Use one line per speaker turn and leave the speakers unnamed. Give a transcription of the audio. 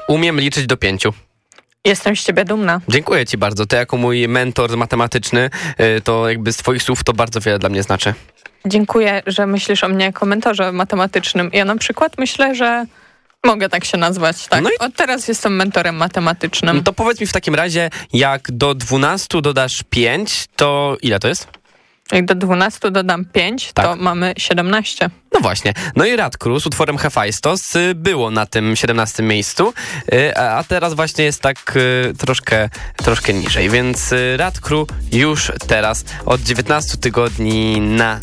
Umiem liczyć do 5.
Jestem z ciebie dumna.
Dziękuję ci bardzo. Ty jako mój mentor matematyczny, to jakby z twoich słów to bardzo wiele dla mnie znaczy.
Dziękuję, że myślisz o mnie jako mentorze matematycznym. Ja na przykład myślę, że mogę tak się nazwać. Tak.
No i
Od teraz jestem mentorem matematycznym.
to powiedz mi w takim razie, jak do 12 dodasz 5, to ile to jest?
Jak do 12 dodam 5,
Tak.
to mamy 17.
No właśnie. No i Radcrew z utworem Hephaistos było na tym 17 miejscu, a teraz właśnie jest tak troszkę niżej, więc Radcrew już teraz od 19 tygodni na